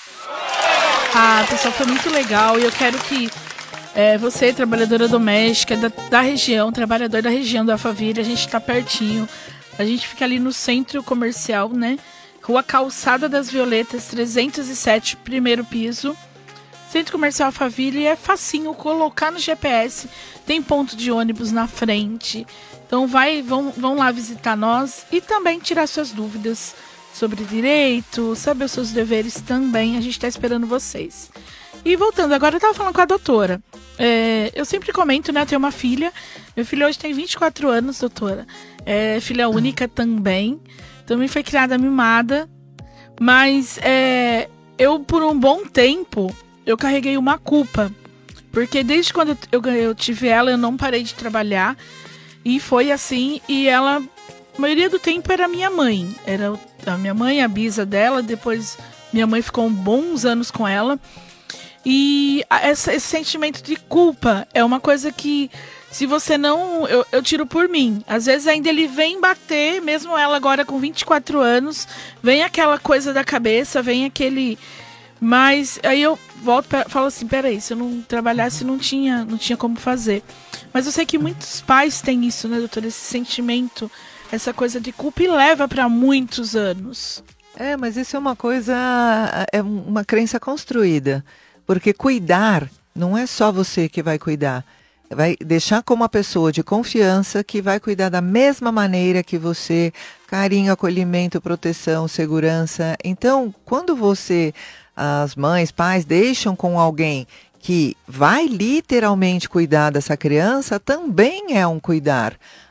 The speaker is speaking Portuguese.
Ah, pessoal, foi muito legal e eu quero que você, trabalhadora doméstica da região, trabalhador da região do Alphaville, a gente tá pertinho. A gente fica ali no centro comercial, né? Rua Calçada das Violetas, 307, primeiro piso. Centro Comercial Alphaville, é facinho colocar no GPS. Tem ponto de ônibus na frente. Então vão lá visitar nós e também tirar suas dúvidas sobre direito, saber os seus deveres também. A gente está esperando vocês. E voltando, agora eu tava falando com a doutora. Eu sempre comento, né? Eu tenho uma filha. Meu filho hoje tem 24 anos, doutora. É filha única também. Também foi criada mimada. Mas eu, por um bom tempo, eu carreguei uma culpa. Porque desde quando eu tive ela, eu não parei de trabalhar. E foi assim. E ela, a maioria do tempo, era minha mãe. Era a minha mãe, a bisa dela. Depois, minha mãe ficou bons anos com ela. E esse sentimento de culpa é uma coisa que, se você não... Eu tiro por mim. Às vezes ainda ele vem bater, mesmo ela agora com 24 anos, vem aquela coisa da cabeça, vem aquele... Mas aí eu volto e falo assim, peraí, se eu não trabalhasse não tinha como fazer. Mas eu sei que muitos pais têm isso, né, doutora? Esse sentimento, essa coisa de culpa e leva para muitos anos. Mas isso é uma coisa, é uma crença construída. Porque cuidar não é só você que vai cuidar. Vai deixar com uma pessoa de confiança que vai cuidar da mesma maneira que você, carinho, acolhimento, proteção, segurança. Então, quando as mães, pais, deixam com alguém que vai literalmente cuidar dessa criança, também é um cuidar.